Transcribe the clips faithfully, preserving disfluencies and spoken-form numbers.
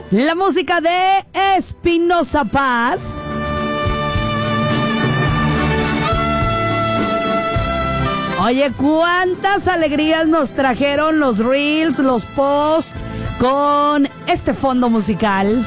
La música de Espinoza Paz. Oye, cuántas alegrías nos trajeron los reels, los posts con este fondo musical.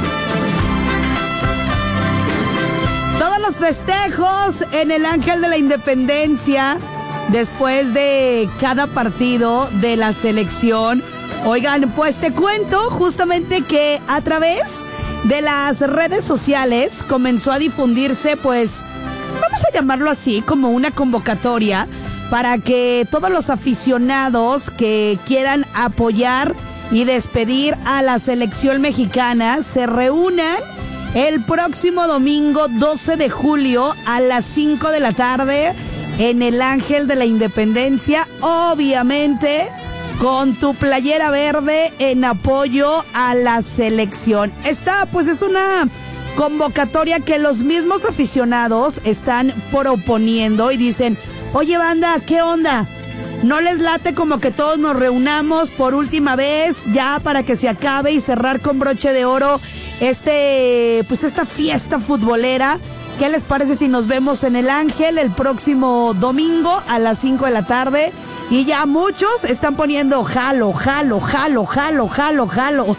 Todos los festejos en el Ángel de la Independencia después de cada partido de la selección. Oigan, pues te cuento justamente que a través de las redes sociales comenzó a difundirse, pues, vamos a llamarlo así, como una convocatoria para que todos los aficionados que quieran apoyar y despedir a la selección mexicana se reúnan el próximo domingo doce de julio a las cinco de la tarde en el Ángel de la Independencia, obviamente con tu playera verde en apoyo a la selección. Esta pues es una convocatoria que los mismos aficionados están proponiendo y dicen: oye, banda, ¿qué onda? ¿No les late como que todos nos reunamos por última vez ya para que se acabe y cerrar con broche de oro este, pues esta fiesta futbolera? ¿Qué les parece si nos vemos en el Ángel el próximo domingo a las cinco de la tarde? Y ya muchos están poniendo jalo, jalo, jalo, jalo, jalo, jalo.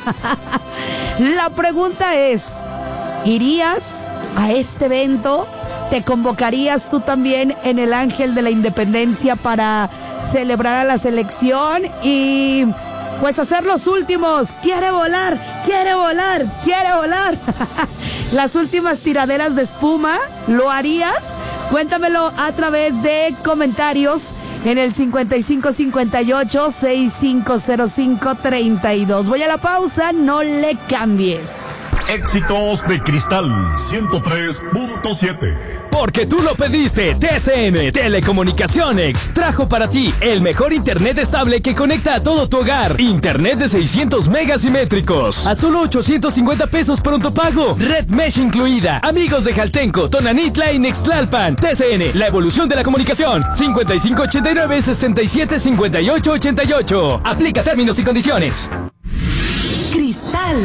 La pregunta es, ¿irías a este evento? ¿Te convocarías tú también en el Ángel de la Independencia para celebrar a la selección y pues hacer los últimos? ¡Quiere volar! ¡Quiere volar! ¡Quiere volar! Las últimas tiraderas de espuma, ¿lo harías? Cuéntamelo a través de comentarios en el cincuenta y cinco cincuenta y ocho sesenta y cinco cero cinco treinta y dos. Voy a la pausa, no le cambies. Éxitos de Cristal ciento tres punto siete. Porque tú lo pediste, T C N Telecomunicaciones trajo para ti el mejor internet estable que conecta a todo tu hogar. Internet de seiscientos megas simétricos a solo ochocientos cincuenta pesos pronto pago. Red Mesh incluida. Amigos de Jaltenco, Tonanitla y Nextlalpan. T C N, la evolución de la comunicación. cincuenta y cinco ochenta y nueve sesenta y siete cincuenta y ocho ochenta y ocho. Aplica términos y condiciones. Cristal.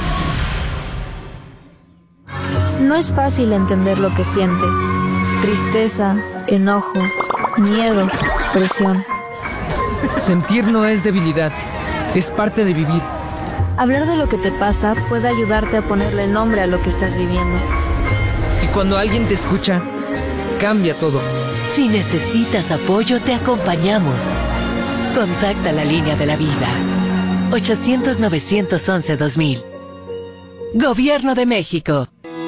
No es fácil entender lo que sientes. Tristeza, enojo, miedo, presión. Sentir no es debilidad, es parte de vivir. Hablar de lo que te pasa puede ayudarte a ponerle nombre a lo que estás viviendo. Y cuando alguien te escucha, cambia todo. Si necesitas apoyo, te acompañamos. Contacta la línea de la vida. ochocientos novecientos once dos mil. Gobierno de México.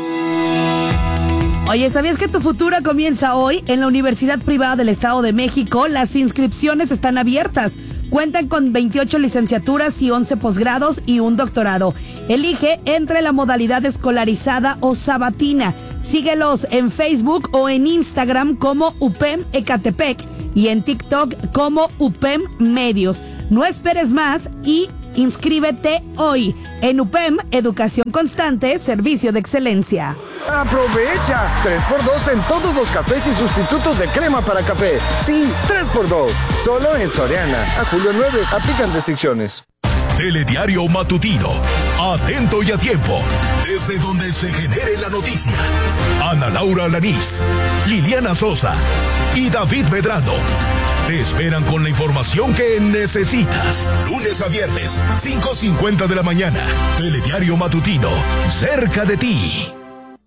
Oye, ¿sabías que tu futuro comienza hoy? En la Universidad Privada del Estado de México, las inscripciones están abiertas. Cuentan con veintiocho licenciaturas y once posgrados y un doctorado. Elige entre la modalidad escolarizada o sabatina. Síguelos en Facebook o en Instagram como U P E M Ecatepec y en TikTok como U P E M Medios. No esperes más y inscríbete hoy en U P E M Educación Constante, Servicio de Excelencia. ¡Aprovecha! tres por dos en todos los cafés y sustitutos de crema para café. Sí, tres por dos. Solo en Soriana. A julio nueve. Aplican restricciones. Telediario Matutino. Atento y a tiempo. Desde donde se genere la noticia. Ana Laura Alanís, Liliana Sosa y David Medrano. Te esperan con la información que necesitas. Lunes a viernes, cinco cincuenta de la mañana. Telediario Matutino. Cerca de ti.